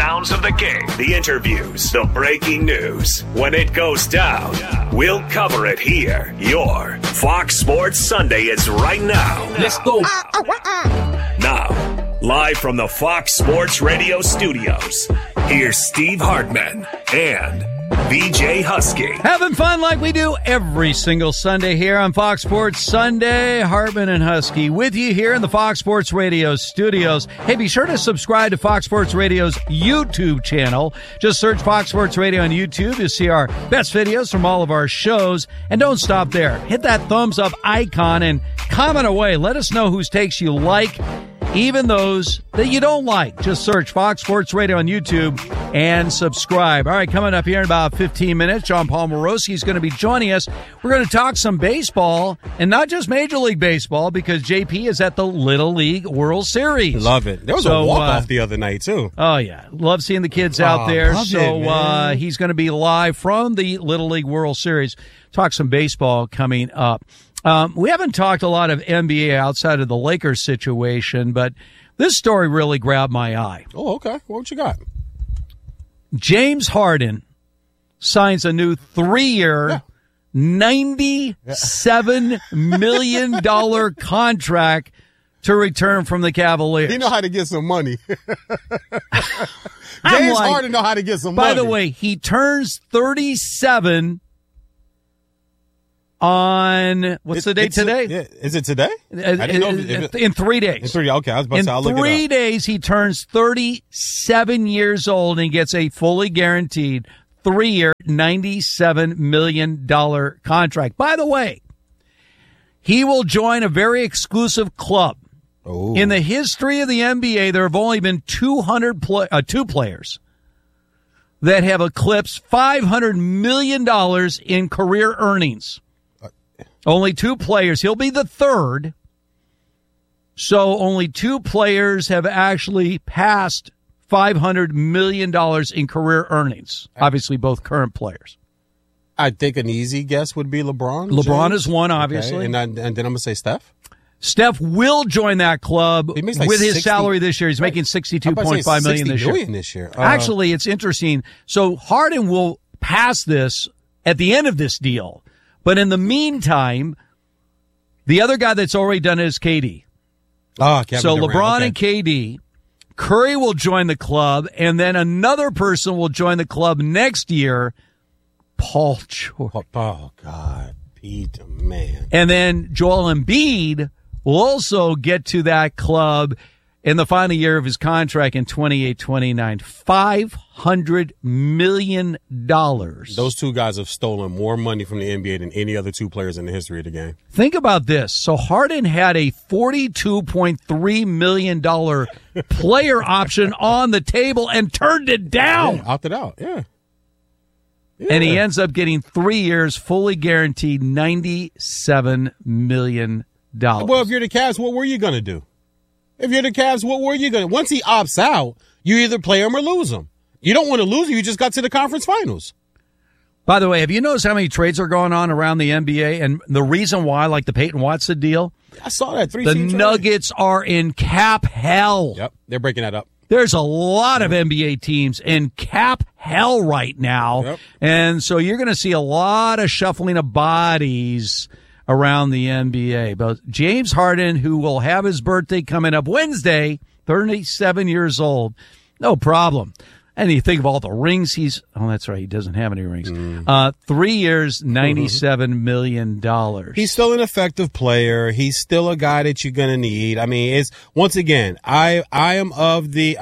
sounds of the game, the interviews, the breaking news. When it goes down, we'll cover it here. Your Fox Sports Sunday is right now. Let's go. Now, live from the Fox Sports Radio studios, here's Steve Hartman and VJ Husky. Having fun like we do every single Sunday here on Fox Sports Sunday. Hartman and Husky with you here in the Fox Sports Radio studios. Hey, be sure to subscribe to Fox Sports Radio's YouTube channel. Just search Fox Sports Radio on YouTube to see our best videos from all of our shows. And don't stop there. Hit that thumbs up icon and comment away. Let us know whose takes you like, even those that you don't like. Just search Fox Sports Radio on YouTube and subscribe. All right, coming up here in about 15 minutes, John Paul Morosi is going to be joining us. We're going to talk some baseball, and not just Major League Baseball, because JP is at the Little League World Series. Love it. There was a walk-off the other night, too. Oh, yeah. Love seeing the kids out there. He's going to be live from the Little League World Series. Talk some baseball coming up. We haven't talked a lot of NBA outside of the Lakers situation, but this story really grabbed my eye. Oh, okay. What you got? James Harden signs a new 3-year, $97 million contract to return from the Cavaliers. He know how to get some money. James Harden know how to get some money. By the way, he turns 37 on, what's the date today? Is it today? I didn't know in 3 days. In 3 days. Okay, I was about to say, I'll look it up. In 3 days, he turns 37 years old and gets a fully guaranteed 3-year, $97 million contract. By the way, he will join a very exclusive club. Oh. In the history of the NBA, there have only been 2 players that have eclipsed $500 million in career earnings. Only 2 players. He'll be the third. So only 2 players have actually passed $500 million in career earnings. Obviously, both current players. I think an easy guess would be LeBron. LeBron is one, obviously. Okay. And then I'm going to say Steph. Steph will join that club with his salary this year. He's making $62.5 million this year. Actually, it's interesting. So Harden will pass this at the end of this deal. But in the meantime, the other guy that's already done it is KD. So LeBron and KD. Curry will join the club, and then another person will join the club next year, Paul George. Oh, God. Pete, man. And then Joel Embiid will also get to that club in the final year of his contract in 28-29. $500 million. Those 2 guys have stolen more money from the NBA than any other 2 players in the history of the game. Think about this. So Harden had a $42.3 million player option on the table and turned it down. Yeah, opted out, yeah. And he ends up getting 3 years, fully guaranteed, $97 million. Well, if you're the Cavs, what were you going to do? If you're the Cavs, what were you going to? Once he opts out, you either play him or lose him. You don't want to lose him. You just got to the conference finals. By the way, have you noticed how many trades are going on around the NBA? And the reason why, like the Peyton Watson deal? I saw that. The Nuggets are in cap hell. Yep, they're breaking that up. There's a lot of NBA teams in cap hell right now. Yep. And so you're going to see a lot of shuffling of bodies around the NBA. But James Harden, who will have his birthday coming up Wednesday, 37 years old, no problem. And you think of all the rings that's right, he doesn't have any rings. 3 years, $97 million. He's still an effective player. He's still a guy that you're going to need. I mean, it's, once again, I am of the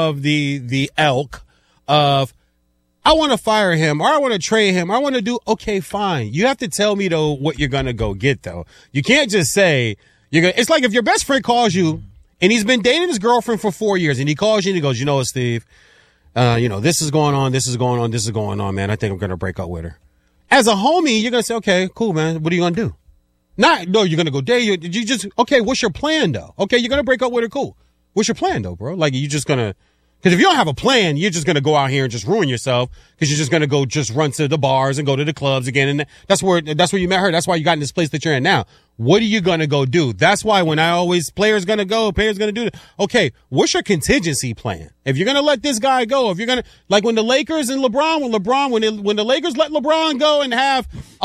elk of, I want to fire him, or I want to trade him, or I want to do, okay, fine. You have to tell me, though, what you're going to go get, though. You can't just say, it's like if your best friend calls you, and he's been dating his girlfriend for 4 years, and he calls you and he goes, you know what, Steve, this is going on, man. I think I'm going to break up with her. As a homie, you're going to say, okay, cool, man. What are you going to do? No, you're going to go date. Okay, what's your plan, though? Okay, you're going to break up with her, cool. What's your plan, though, bro? Like, you just going to Because if you don't have a plan, you're just going to go out here and just ruin yourself because you're just going to go just run to the bars and go to the clubs again. And that's where you met her. That's why you got in this place that you're in now. What are you going to go do? That's why when I always, players going to go, players going to do it. Okay, what's your contingency plan? If you're going to let this guy go, if you're going to, like when the Lakers and LeBron, when the Lakers let LeBron go and have,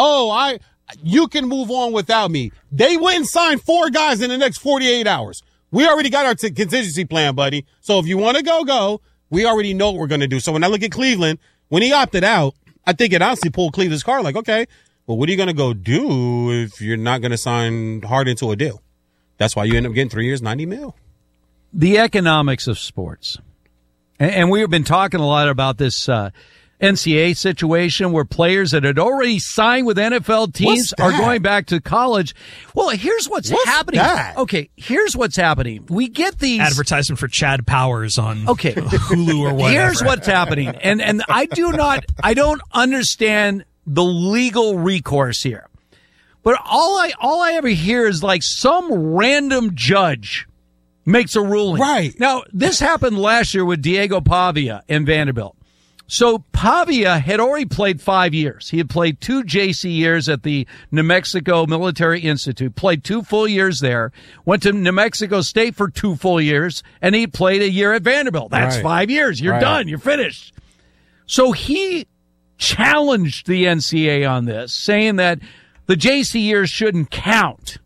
you can move on without me. They went and signed 4 guys in the next 48 hours. We already got our contingency plan, buddy. So if you want to go. We already know what we're going to do. So when I look at Cleveland, when he opted out, I think it honestly pulled Cleveland's card. Like, okay, well, what are you going to go do if you're not going to sign Harden to a deal? That's why you end up getting 3 years, $90 million. The economics of sports. And we've been talking a lot about this NCAA situation where players that had already signed with NFL teams are going back to college. Well, here's what's happening. That? Okay, here's what's happening. We get these advertisement for Chad Powers on Hulu or whatever. Here's what's happening. And I don't understand the legal recourse here. But all I ever hear is like some random judge makes a ruling. Right. Now, this happened last year with Diego Pavia in Vanderbilt. So Pavia had already played 5 years. He had played 2 JC years at the New Mexico Military Institute, played 2 full years there, went to New Mexico State for 2 full years, and he played a year at Vanderbilt. That's 5 years. You're done. You're finished. So he challenged the NCAA on this, saying that the JC years shouldn't count.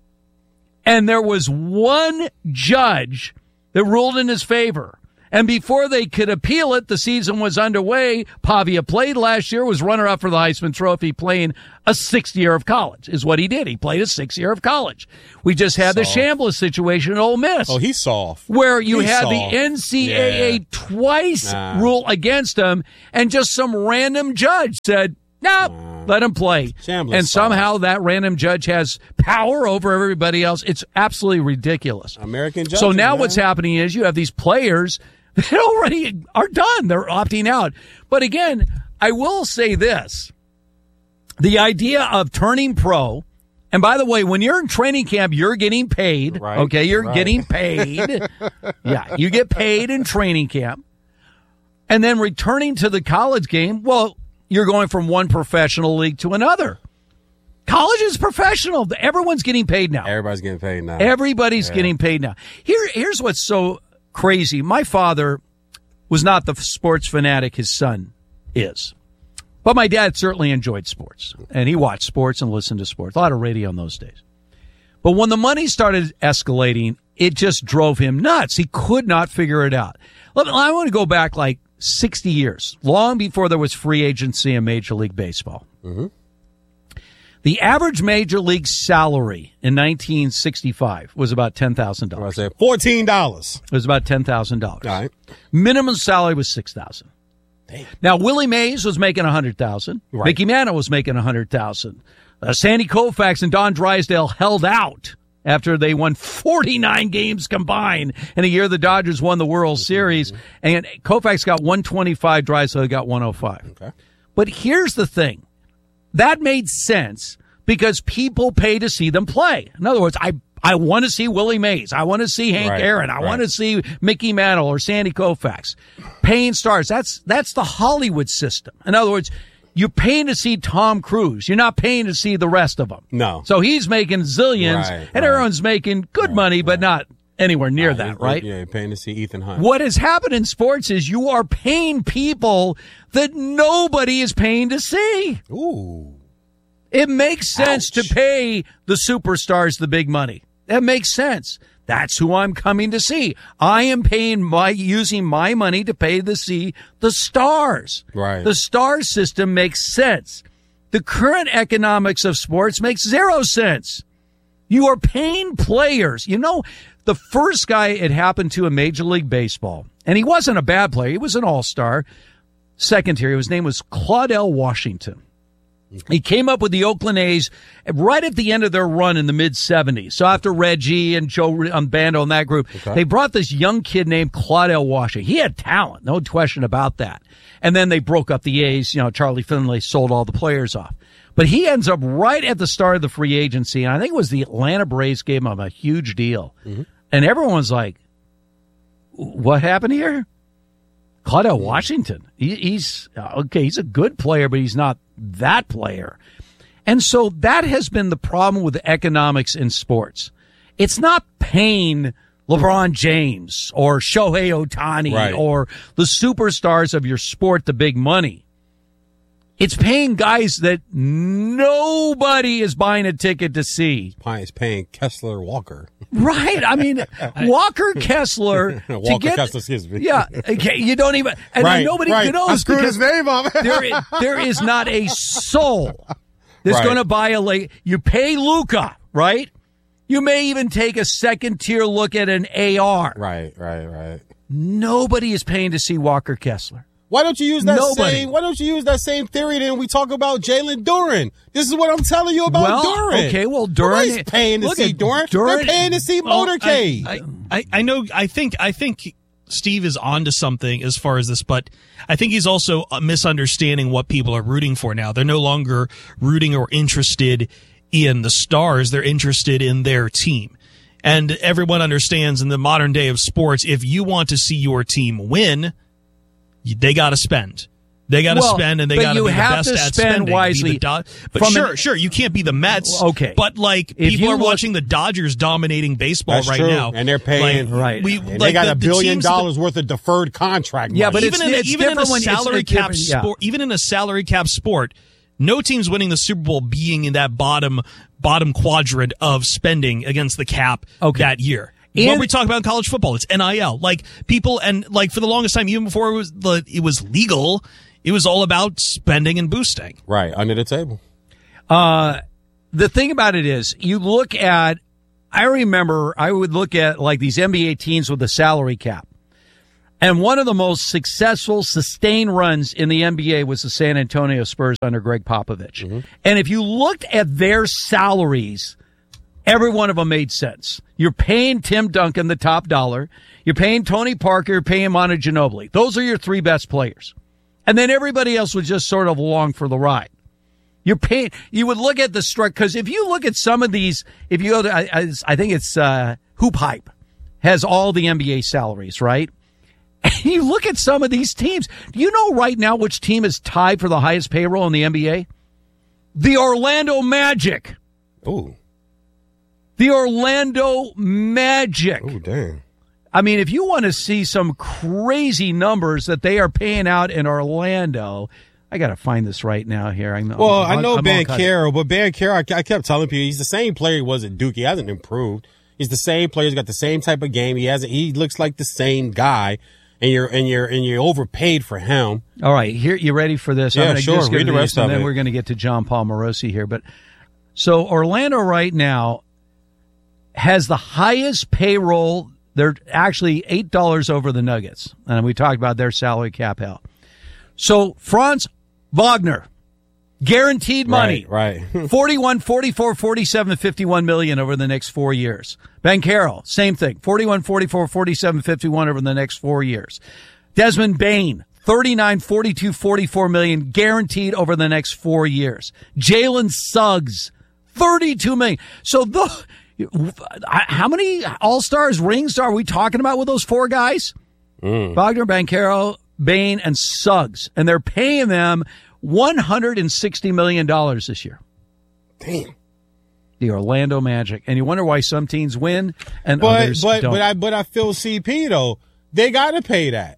And there was one judge that ruled in his favor. And before they could appeal it, the season was underway. Pavia played last year, was runner-up for the Heisman Trophy, playing a 6th year of college, is what he did. He played a 6th year of college. We just had the Chambliss situation at Ole Miss. Oh, he's soft. Where you had the NCAA twice rule against him, and just some random judge said, nope, let him play. Chambliss and somehow that random judge has power over everybody else. It's absolutely ridiculous. American judges, So now what's happening is you have these players that already are done. They're opting out. But again, I will say this. The idea of turning pro, and by the way, when you're in training camp, you're getting paid. Right, okay, you're getting paid. Yeah, you get paid in training camp. And then returning to the college game, well, you're going from one professional league to another. College is professional. Everyone's getting paid now. Everybody's getting paid now. Everybody's getting paid now. Here's what's so crazy. My father was not the sports fanatic his son is. But my dad certainly enjoyed sports. And he watched sports and listened to sports. A lot of radio in those days. But when the money started escalating, it just drove him nuts. He could not figure it out. I want to go back like 60 years, long before there was free agency in Major League Baseball. Mm-hmm. The average Major League salary in 1965 was about $10,000. I said $14. It was about $10,000. All right. Minimum salary was $6,000. Now, Willie Mays was making $100,000. Right. Mickey Mantle was making $100,000. Sandy Koufax and Don Drysdale held out after they won 49 games combined in a year the Dodgers won the World Series. And Koufax got 125, Drysdale got 105. Okay. But here's the thing. That made sense because people pay to see them play. In other words, I want to see Willie Mays. I want to see Hank Aaron. I want to see Mickey Mantle or Sandy Koufax. Paying stars. That's the Hollywood system. In other words, you're paying to see Tom Cruise. You're not paying to see the rest of them. No. So he's making zillions, and everyone's making good money, but not anywhere near that, right? Yeah, you're paying to see Ethan Hunt. What has happened in sports is you are paying people that nobody is paying to see. Ooh. It makes sense to pay the superstars the big money. That makes sense. That's who I'm coming to see. I am using my money to pay to see the stars. Right. The star system makes sense. The current economics of sports makes 0 sense. You are paying players. You know, the first guy it happened to in Major League Baseball, and he wasn't a bad player. He was an all-star. Second tier. His name was Claudell Washington. He came up with the Oakland A's right at the end of their run in the mid-'70s. So after Reggie and Joe Bando and that group, they brought this young kid named Claudell Washington. He had talent, no question about that. And then they broke up the A's. You know, Charlie Finley sold all the players off. But he ends up right at the start of the free agency, and I think it was the Atlanta Braves gave him a huge deal. Mm-hmm. And everyone's like, what happened here? Claudell Washington. He's okay. He's a good player, but he's not that player. And so that has been the problem with the economics in sports. It's not paying LeBron James or Shohei Ohtani or the superstars of your sport the big money. It's paying guys that nobody is buying a ticket to see. It's paying Kessler Walker. Right. I mean, Walker Kessler. Kessler, excuse me. Yeah. Okay, you don't even. And nobody knows. I screwed his name up. there is not a soul that's going to buy you pay Luka, right? You may even take a second-tier look at an AR. Right. Nobody is paying to see Walker Kessler. Why don't you use that same theory then when we talk about Jalen Duren? This is what I'm telling you about Duren. Okay, well, Duren. Nobody's paying to see Duren. They're paying to see Motorcade. I know. I think Steve is onto something as far as this, but I think he's also misunderstanding what people are rooting for now. They're no longer rooting or interested in the stars. They're interested in their team. And everyone understands in the modern day of sports, if you want to see your team win, they got to spend. They got to spend, and they got to be the best at spending. Wisely. But sure, you can't be the Mets. Okay, but people are watching the Dodgers dominating baseball now, and they're paying. They got $1 billion worth of deferred contract. Yeah, money. But even in a salary cap sport, even in a salary cap sport, no team's winning the Super Bowl being in that bottom quadrant of spending against the cap that year. What we talk about in college football, it's NIL. People, and for the longest time, even before it was legal, it was all about spending and boosting. Right, under the table. The thing about it is, I remember I would look at these NBA teams with the salary cap. And one of the most successful, sustained runs in the NBA was the San Antonio Spurs under Greg Popovich. Mm-hmm. And if you looked at their salaries, every one of them made sense. You're paying Tim Duncan the top dollar. You're paying Tony Parker. You're paying Manu Ginobili. Those are your three best players. And then everybody else was just sort of along for the ride. You would look at the strike, because if you look at some of these, if you go to, I think it's Hoop Hype has all the NBA salaries, right? And you look at some of these teams. Do you know right now which team is tied for the highest payroll in the NBA? The Orlando Magic. Ooh. The Orlando Magic. Oh, dang. I mean, if you want to see some crazy numbers that they are paying out in Orlando, I got to find this right now here. I know Banchero, but Banchero, I kept telling people he's the same player he was at Duke. He hasn't improved. He's the same player. He's got the same type of game. He looks like the same guy, and you're overpaid for him. All right, here, you ready for this? Yeah, sure. Read the rest of it. And then we're going to get to John Paul Morosi here. But so Orlando right now has the highest payroll. They're actually $8 over the Nuggets. And we talked about their salary cap out. So Franz Wagner, guaranteed money. Right. 41, 44, 47, 51 million over the next 4 years. Banchero, same thing. 41, 44, 47, 51 over the next 4 years. Desmond Bane, 39, 42, 44 million guaranteed over the next 4 years. Jalen Suggs, 32 million. So how many All-Stars rings are we talking about with those four guys? Wagner, Banchero, Bane, and Suggs. And they're paying them $160 million this year. Damn. The Orlando Magic. And you wonder why some teams win and others don't. But I feel CP, though. They got to pay that.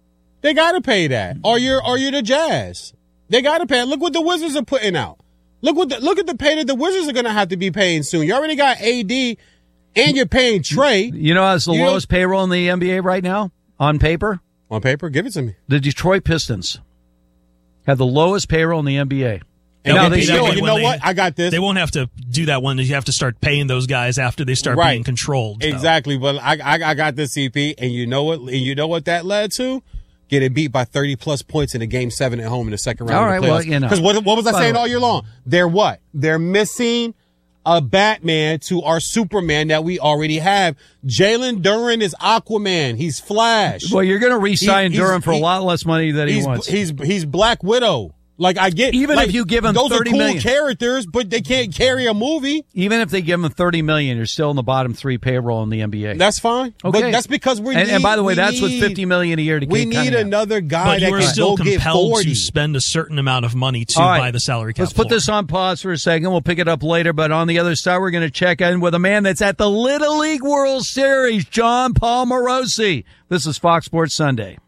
Or you're the Jazz. They got to pay it. Look what the Wizards are putting out. Look at the pay that the Wizards are going to have to be paying soon. You already got AD, and you're paying Trey. You know that's the lowest payroll in the NBA right now on paper? On paper? Give it to me. The Detroit Pistons have the lowest payroll in the NBA. And now you know what? I got this. They won't have to do that one. You have to start paying those guys after they start being controlled. Exactly. But I got this, CP, and you know what? And you know what that led to? Getting beat by 30-plus points in a Game 7 at home in the second round. All right, well, you know. Because what was I saying all year long? They're what? They're missing a Batman to our Superman that we already have. Jalen Duren is Aquaman. He's Flash. Well, you're going to re-sign Duren for a lot less money than he wants. He's Black Widow. Like, I get, even like, if you give them those $30 are cool million characters, but they can't carry a movie. Even if they give them $30 million, you're still in the bottom 3 payroll in the NBA. That's fine. Okay. But that's because and by the way, that's with $50 million a year to we need another guy but that you are can still go get compelled 40. to spend a certain amount of money to All right. buy the salary cap. Let's put this on pause for a second. We'll pick it up later. But on the other side, we're going to check in with a man that's at the Little League World Series, John Paul Morosi. This is Fox Sports Sunday.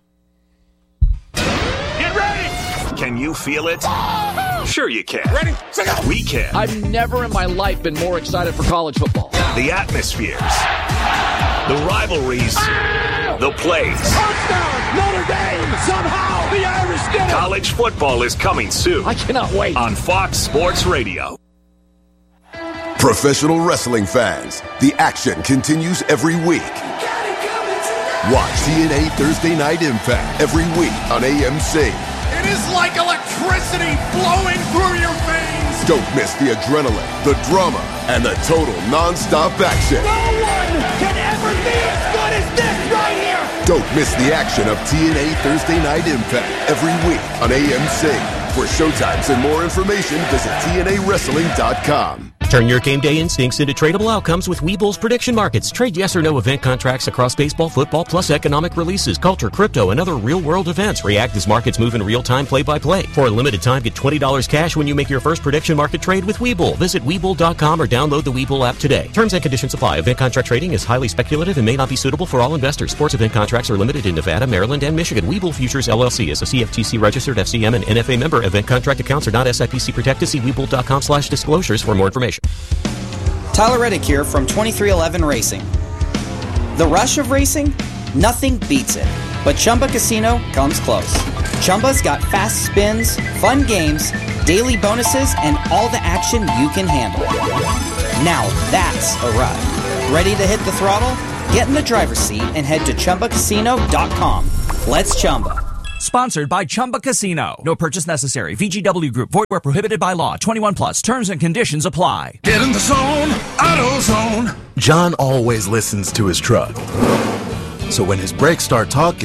Get ready! Can you feel it? Sure you can. Ready, set, go. We can. I've never in my life been more excited for college football. The atmospheres, the rivalries, the plays. Touchdown, Notre Dame! Somehow the Irish did it! College football is coming soon. I cannot wait. On Fox Sports Radio. Professional wrestling fans, the action continues every week. Watch TNA Thursday Night Impact every week on AMC. It is like electricity flowing through your veins. Don't miss the adrenaline, the drama, and the total non-stop action. No one can ever be as good as this right here. Don't miss the action of TNA Thursday Night Impact every week on AMC. For showtimes and more information, visit TNAWrestling.com. Turn your game day instincts into tradable outcomes with Webull's prediction markets. Trade yes or no event contracts across baseball, football, plus economic releases, culture, crypto, and other real-world events. React as markets move in real time, play-by-play. For a limited time, get $20 cash when you make your first prediction market trade with Webull. Visit Webull.com or download the Webull app today. Terms and conditions apply. Event contract trading is highly speculative and may not be suitable for all investors. Sports event contracts are limited in Nevada, Maryland, and Michigan. Webull Futures LLC is a CFTC-registered FCM and NFA member. Event contract accounts are not SIPC protected. See Webull.com/disclosures for more information. Tyler Reddick here from 2311 Racing. The rush of racing? Nothing beats it. But Chumba Casino comes close. Chumba's got fast spins, fun games, daily bonuses, and all the action you can handle. Now that's a ride. Ready to hit the throttle? Get in the driver's seat and head to ChumbaCasino.com. Let's Chumba. Sponsored by Chumba Casino. No purchase necessary. VGW Group. Void where prohibited by law. 21 plus. Terms and conditions apply. Get in the zone, AutoZone. John always listens to his truck. So when his brakes start talking,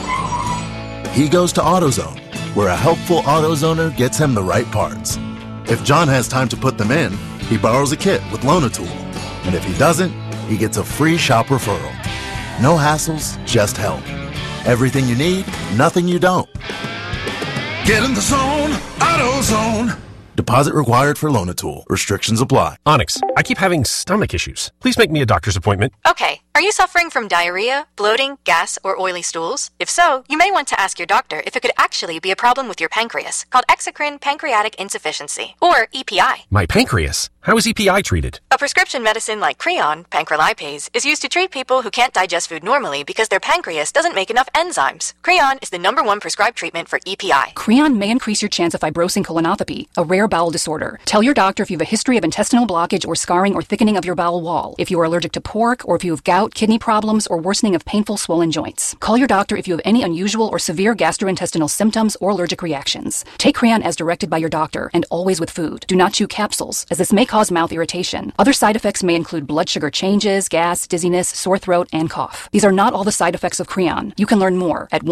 he goes to AutoZone, where a helpful AutoZoner gets him the right parts. If John has time to put them in, he borrows a kit with Loan-A-Tool. And if he doesn't, he gets a free shop referral. No hassles, just help. Everything you need, nothing you don't. Get in the zone, AutoZone. Deposit required for Loan-A-Tool. Restrictions apply. Onyx, I keep having stomach issues. Please make me a doctor's appointment. Okay. Are you suffering from diarrhea, bloating, gas, or oily stools? If so, you may want to ask your doctor if it could actually be a problem with your pancreas, called exocrine pancreatic insufficiency, or EPI. My pancreas? How is EPI treated? A prescription medicine like Creon, pancrelipase, is used to treat people who can't digest food normally because their pancreas doesn't make enough enzymes. Creon is the #1 prescribed treatment for EPI. Creon may increase your chance of fibrosing colonopathy, a rare bowel disorder. Tell your doctor if you have a history of intestinal blockage or scarring or thickening of your bowel wall, if you are allergic to pork, or if you have gout, kidney problems, or worsening of painful swollen joints. Call your doctor if you have any unusual or severe gastrointestinal symptoms or allergic reactions. Take Creon as directed by your doctor, and always with food. Do not chew capsules, as this may cause mouth irritation. Other side effects may include blood sugar changes, gas, dizziness, sore throat, and cough. These are not all the side effects of Creon. You can learn more at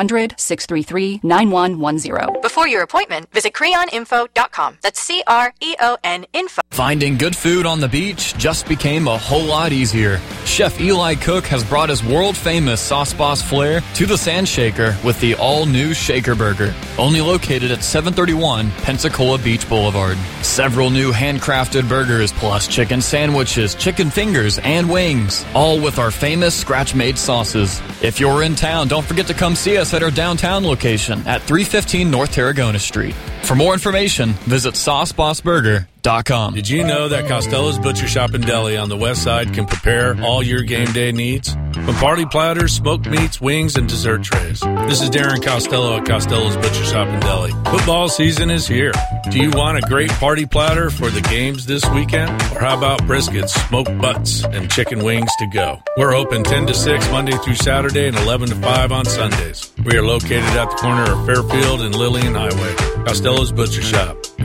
1-800-633-9110. Before your appointment, visit creoninfo.com. That's CREON info. Finding good food on the beach just became a whole lot easier. Chef Eli Cook has brought his world-famous Sauce Boss flair to the Sand Shaker with the all-new Shaker Burger, only located at 731 Pensacola Beach Boulevard. Several new handcrafted burgers plus chicken sandwiches, chicken fingers, and wings, all with our famous scratch-made sauces. If you're in town, don't forget to come see us at our downtown location at 315 North Tarragona Street. For more information, visit SauceBossBurger.com. Did you know that Costello's Butcher Shop and Deli on the west side can prepare all your game day needs? From party platters, smoked meats, wings, and dessert trays. This is Darren Costello at Costello's Butcher Shop and Deli. Football season is here. Do you want a great party platter for the games this weekend? Or how about briskets, smoked butts, and chicken wings to go? We're open 10 to 6 Monday through Saturday and 11 to 5 on Sundays. We are located at the corner of Fairfield and Lillian Highway. Costello's Butcher Shop.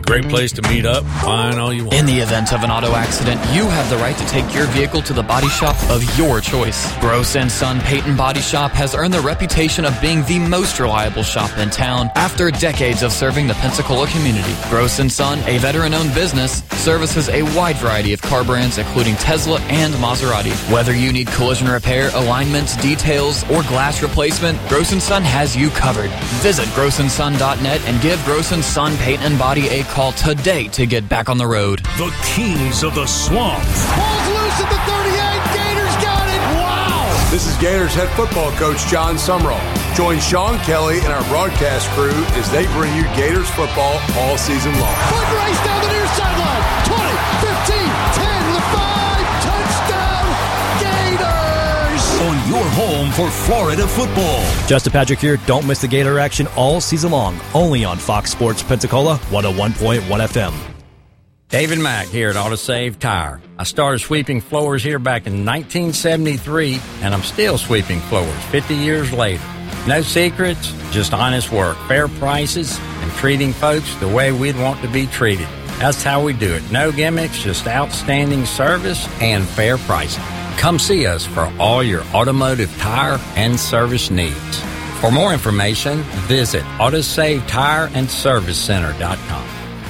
A great place to meet up, find all you want. In the event of an auto accident, you have the right to take your vehicle to the body shop of your choice. Gross & Son Peyton Body Shop has earned the reputation of being the most reliable shop in town after decades of serving the Pensacola community. Gross & Son, a veteran-owned business, services a wide variety of car brands including Tesla and Maserati. Whether you need collision repair, alignments, details, or glass replacement, Gross & Son has you covered. Visit grossandson.net and give Gross & Son Paint and Body a call today to get back on the road. The Kings of the Swamp. Ball's loose at the 38. Gators got it. Wow. This is Gators head football coach John Sumrall. Join Sean Kelly and our broadcast crew as they bring you Gators football all season long. Foot race down the near sideline. 20, 15, 10, the 5. Touchdown, Gators. On your home for Florida football. Justin Patrick here. Don't miss the Gator action all season long. Only on Fox Sports Pensacola, 101.1 FM. David Mack here at AutoSave Tire. I started sweeping floors here back in 1973, and I'm still sweeping floors 50 years later. No secrets, just honest work, fair prices, and treating folks the way we'd want to be treated. That's how we do it. No gimmicks, just outstanding service and fair pricing. Come see us for all your automotive tire and service needs. For more information, visit AutoSaveTireAndServiceCenter.com.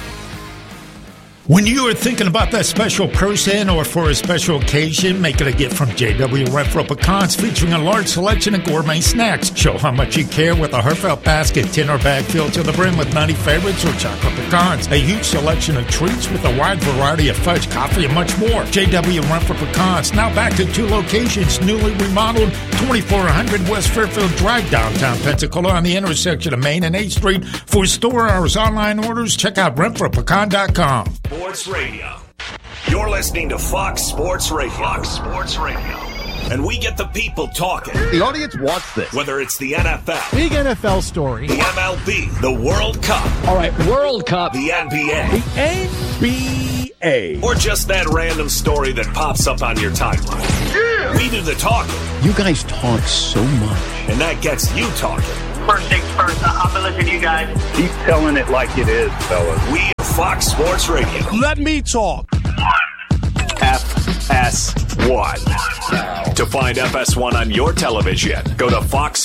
When you are thinking about that special person or for a special occasion, make it a gift from J.W. Renfro Pecans, featuring a large selection of gourmet snacks. Show how much you care with a heartfelt basket, tin or bag filled to the brim with nutty favorites or chocolate pecans. A huge selection of treats with a wide variety of fudge, coffee, and much more. J.W. Renfro Pecans, now back to 2 locations, newly remodeled, 2400 West Fairfield Drive, downtown Pensacola, on the intersection of Main and 8th Street. For store hours, online orders, check out RenfroPecan.com. Sports Radio. You're listening to Fox Sports Radio. Fox Sports Radio. And we get the people talking. The audience wants this. Whether it's the NFL. Big NFL story. The MLB. The World Cup. All right, World Cup. The NBA. The NBA. Or just that random story that pops up on your timeline. Yeah. We do the talking. You guys talk so much. And that gets you talking. First things first, I've been listening to you guys. Keep telling it like it is, fellas. We are Fox Sports Radio. Let me talk. FS1. To find FS1 on your television, go to Fox